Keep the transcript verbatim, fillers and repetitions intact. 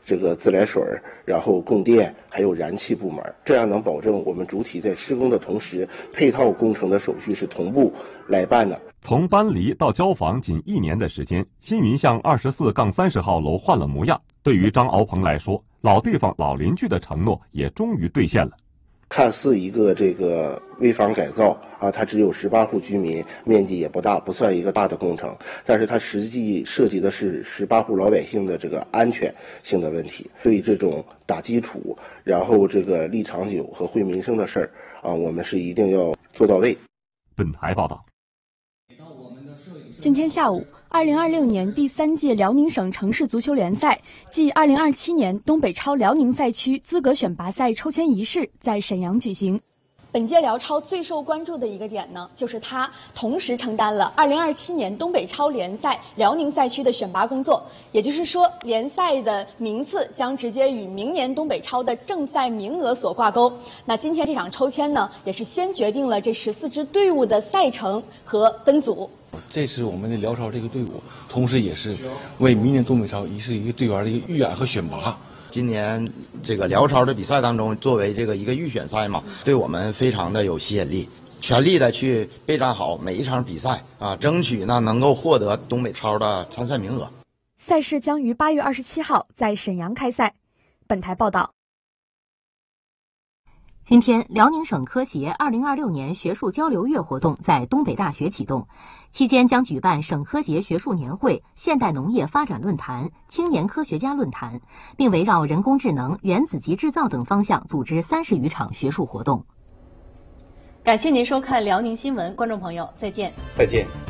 这个自来水，然后供电，还有燃气部门，这样能保证我们主体在施工的同时，配套工程的手续是同步来办的。 从搬离到交房仅一年的时间，新云巷二十四杠三十号楼换了模样。对于张敖鹏来说，老地方老邻居的承诺也终于兑现了。 看似一个这个危房改造啊，它只有十八户居民，面积也不大，不算一个大的工程，但是它实际涉及的是十八户老百姓的这个安全性的问题。对于这种打基础，然后这个立长久和惠民生的事儿啊，我们是一定要做到位。 本台报道。 今天下午，二零二六年第三届辽宁省城市足球联赛暨二零二七年东北超辽宁赛区资格选拔赛抽签仪式在沈阳举行。本届辽超最受关注的一个点呢，就是它同时承担了二零二七年东北超联赛辽宁赛区的选拔工作，也就是说，联赛的名次将直接与明年东北超的正赛名额所挂钩。那今天这场抽签呢，也是先决定了这十四支队伍的赛程和分组。 这是我们的辽超这个队伍，同时也是为明年东北超一是一个队员的一个预演和选拔。 今年这个辽超的比赛当中，作为这个一个预选赛嘛，对我们非常的有吸引力，全力的去备战好每一场比赛啊，争取呢能够获得东北超的参赛名额。 赛事将于八月二十七号在沈阳开赛。本台报道。 今天，辽宁省科协二零二六年学术交流月活动在东北大学启动，期间将举办省科协学术年会、现代农业发展论坛、青年科学家论坛，并围绕人工智能、原子级制造等方向组织三十余场学术活动。 感谢您收看辽宁新闻，观众朋友，再见。 再见。